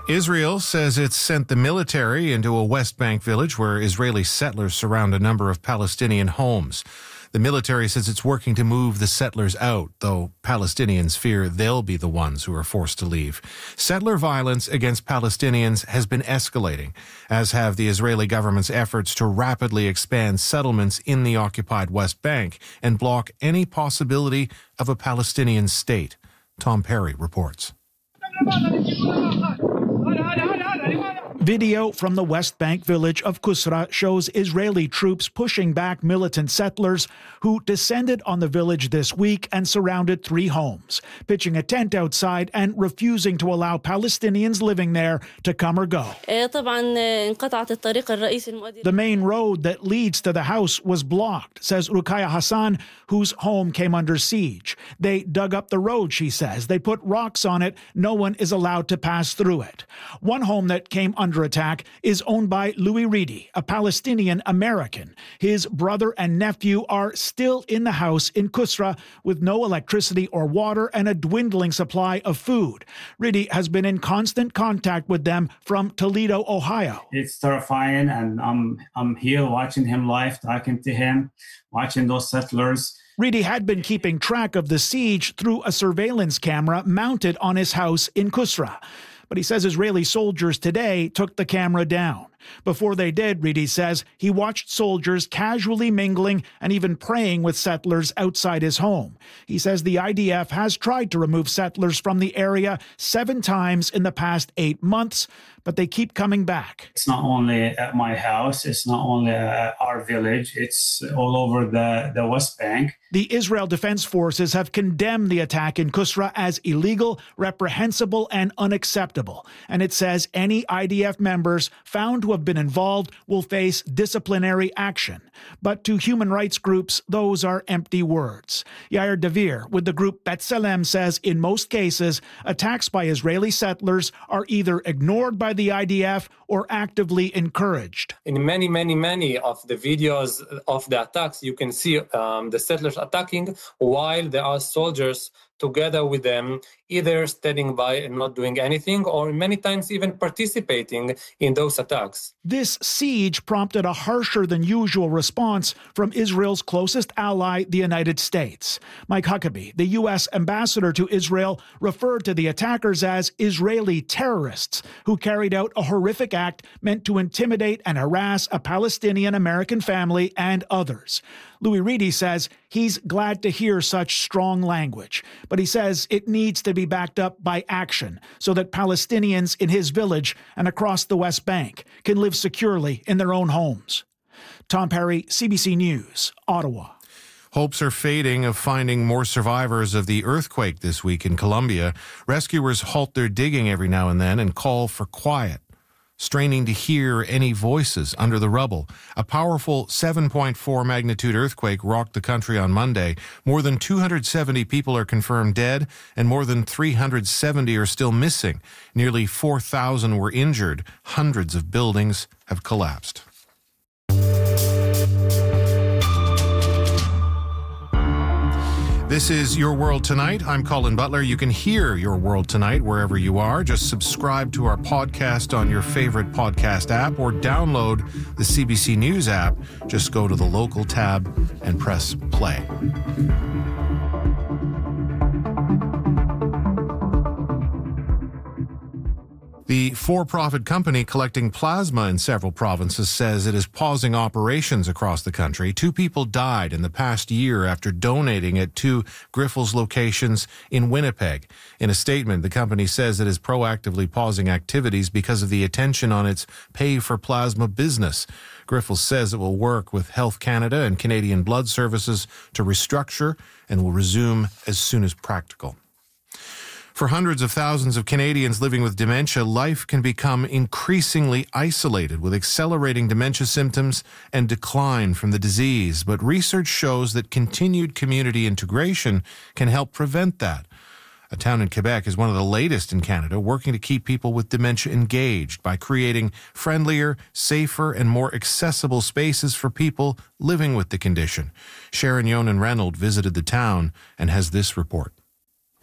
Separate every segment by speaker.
Speaker 1: Israel says it's sent the military into a West Bank village where Israeli settlers surround a number of Palestinian homes. The military says it's working to move the settlers out, though Palestinians fear they'll be the ones who are forced to leave. Settler violence against Palestinians has been escalating, as have the Israeli government's efforts to rapidly expand settlements in the occupied West Bank and block any possibility of a Palestinian state. Tom Perry reports.
Speaker 2: Video from the West Bank village of Kusra shows Israeli troops pushing back militant settlers who descended on the village this week and surrounded 3 homes, pitching a tent outside and refusing to allow Palestinians living there to come or go. The main road that leads to the house was blocked, says Ruqayya Hassan, whose home came under siege. They dug up the road, she says. They put rocks on it. No one is allowed to pass through it. One home that came under attack is owned by Louis Reedy, a Palestinian American. His brother and nephew are still in the house in Kusra with no electricity or water and a dwindling supply of food. Reedy has been in constant contact with them from Toledo, Ohio.
Speaker 3: It's terrifying, and I'm here watching him live, talking to him, watching those settlers.
Speaker 2: Reedy had been keeping track of the siege through a surveillance camera mounted on his house in Kusra. But he says Israeli soldiers today took the camera down. Before they did, Reedy says, he watched soldiers casually mingling and even praying with settlers outside his home. He says the IDF has tried to remove settlers from the area 7 times in the past 8 months, but they keep coming back.
Speaker 3: It's not only at my house, it's not only at our village, it's all over the West Bank.
Speaker 2: The Israel Defense Forces have condemned the attack in Kusra as illegal, reprehensible, and unacceptable. And it says any IDF members found to have been involved will face disciplinary action. But to human rights groups, those are empty words. Yair Davir with the group B'Tselem says in most cases, attacks by Israeli settlers are either ignored by the IDF or actively encouraged.
Speaker 4: In many of the videos of the attacks, you can see the settlers attacking while there are soldiers together with them, either standing by and not doing anything, or many times even participating in those attacks.
Speaker 2: This siege prompted a harsher than usual response from Israel's closest ally, the United States. Mike Huckabee, the U.S. ambassador to Israel, referred to the attackers as Israeli terrorists who carried out a horrific act meant to intimidate and harass a Palestinian-American family and others. Louis Reedy says he's glad to hear such strong language, but he says it needs to be backed up by action so that Palestinians in his village and across the West Bank can live securely in their own homes. Tom Perry, CBC News, Ottawa.
Speaker 1: Hopes are fading of finding more survivors of the earthquake this week in Colombia. Rescuers halt their digging every now and then and call for quiet, straining to hear any voices under the rubble. A powerful 7.4 magnitude earthquake rocked the country on Monday. More than 270 people are confirmed dead, and more than 370 are still missing. Nearly 4,000 were injured. Hundreds of buildings have collapsed. This is Your World Tonight. I'm Colin Butler. You can hear Your World Tonight wherever you are. Just subscribe to our podcast on your favorite podcast app or download the CBC News app. Just go to the local tab and press play. The for-profit company collecting plasma in several provinces says it is pausing operations across the country. 2 people died in the past year after donating at 2 Grifols locations in Winnipeg. In a statement, the company says it is proactively pausing activities because of the attention on its pay-for-plasma business. Grifols says it will work with Health Canada and Canadian Blood Services to restructure and will resume as soon as practical. For hundreds of thousands of Canadians living with dementia, life can become increasingly isolated with accelerating dementia symptoms and decline from the disease. But research shows that continued community integration can help prevent that. A town in Quebec is one of the latest in Canada working to keep people with dementia engaged by creating friendlier, safer, and more accessible spaces for people living with the condition. Sharon Yonan-Reynolds visited the town and has this report.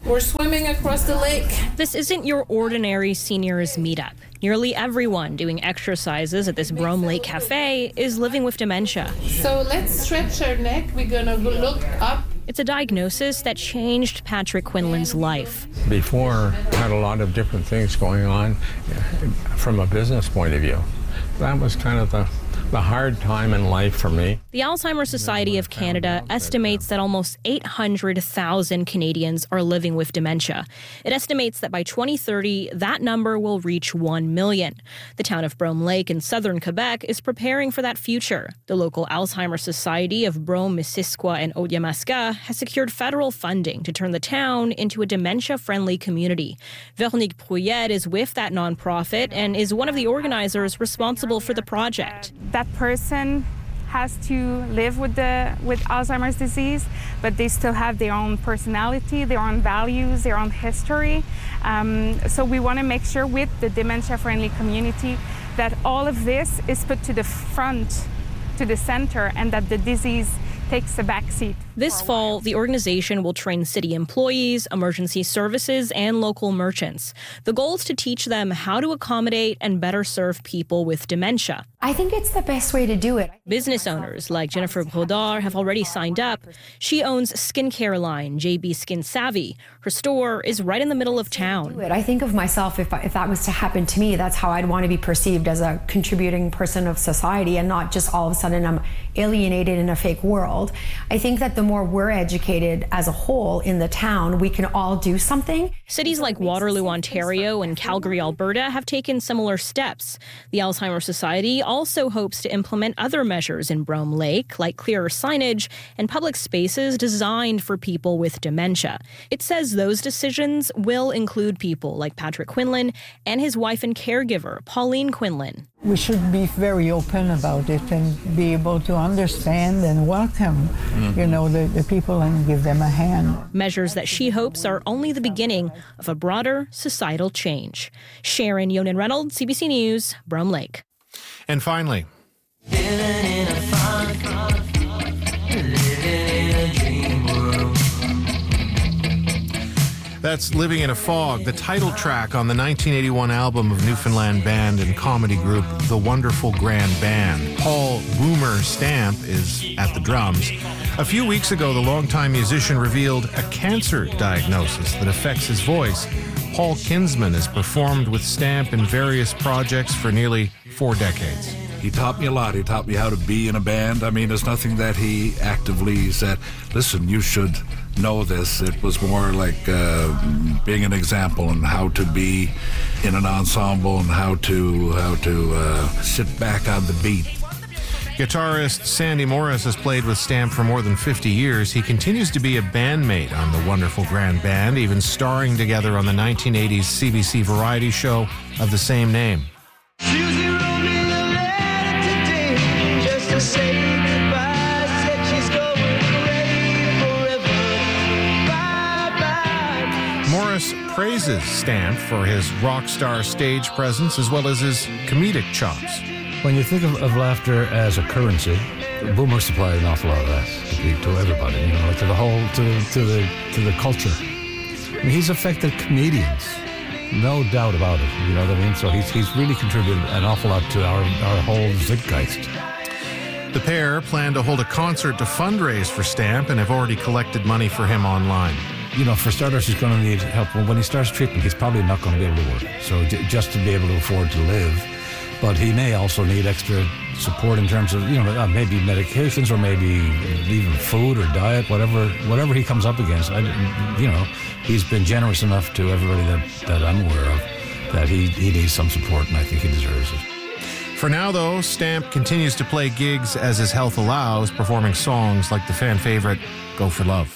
Speaker 5: We're swimming across the lake.
Speaker 6: This isn't your ordinary seniors meetup. Nearly everyone doing exercises at this Brome Lake Cafe is living with dementia.
Speaker 5: So let's stretch our neck. We're going to look up.
Speaker 6: It's a diagnosis that changed Patrick Quinlan's life.
Speaker 7: Before, I had a lot of different things going on from a business point of view. That was kind of the hard time in life for me.
Speaker 6: The Alzheimer's Society of Canada estimates that almost 800,000 Canadians are living with dementia. It estimates that by 2030, that number will reach 1 million. The town of Brome Lake in southern Quebec is preparing for that future. The local Alzheimer's Society of Brome, Missisquoi, and Haute-Yamaska has secured federal funding to turn the town into a dementia-friendly community. Veronique Brouillette is with that nonprofit and is one of the organizers responsible for the project.
Speaker 8: That person has to live with Alzheimer's disease, but they still have their own personality, their own values, their own history. So we want to make sure with the dementia-friendly community that all of this is put to the front, to the center, and that the disease takes a backseat.
Speaker 6: This fall, the organization will train city employees, emergency services, and local merchants. The goal is to teach them how to accommodate and better serve people with dementia.
Speaker 9: I think it's the best way to do it.
Speaker 6: Business owners like Jennifer Brodard have already signed up. She owns skincare line JB Skin Savvy. Her store is right in the middle of town.
Speaker 9: I think of myself, if that was to happen to me, that's how I'd want to be perceived, as a contributing person of society, and not just all of a sudden I'm alienated in a fake world. I think that the more we're educated as a whole in the town, we can all do something.
Speaker 6: Cities like Waterloo, Ontario, and Calgary, Alberta have taken similar steps. The Alzheimer's Society also hopes to implement other measures in Brome Lake, like clearer signage and public spaces designed for people with dementia. It says those decisions will include people like Patrick Quinlan and his wife and caregiver, Pauline Quinlan.
Speaker 10: We should be very open about it and be able to understand and welcome, the people and give them a hand.
Speaker 6: Measures that she hopes are only the beginning of a broader societal change. Sharon Yonan-Reynolds, CBC News, Brome Lake.
Speaker 1: And finally, that's Living in a Fog, the title track on the 1981 album of Newfoundland band and comedy group The Wonderful Grand Band. Paul Boomer Stamp is at the drums. A few weeks ago, the longtime musician revealed a cancer diagnosis that affects his voice. Paul Kinsman has performed with Stamp in various projects for nearly 4 decades.
Speaker 11: He taught me a lot. He taught me how to be in a band. I mean, it's nothing that he actively said, listen, you should know this. It was more like being an example and how to be in an ensemble and how to sit back on the beat.
Speaker 1: Guitarist Sandy Morris has played with Stamp for more than 50 years. He continues to be a bandmate on the Wonderful Grand Band, even starring together on the 1980s CBC variety show of the same name.
Speaker 12: Susie wrote me a letter today just to say goodbye. Said she's going away forever. Bye-bye.
Speaker 1: Morris praises Stamp for his rock star stage presence as well as his comedic chops.
Speaker 13: When you think of laughter as a currency, Boomer supplied an awful lot of that to everybody, to the whole, to the culture. I mean, he's affected comedians, no doubt about it. You know what I mean? So he's really contributed an awful lot to our whole zeitgeist.
Speaker 1: The pair plan to hold a concert to fundraise for Stamp and have already collected money for him online.
Speaker 13: For starters, he's going to need help. When he starts treatment, he's probably not going to be able to work. So just to be able to afford to live. But he may also need extra support in terms of, maybe medications or maybe even food or diet, whatever he comes up against. He's been generous enough to everybody that I'm aware of that he needs some support, and I think he deserves it.
Speaker 1: For now, though, Stamp continues to play gigs as his health allows, performing songs like the fan favorite Go for Love.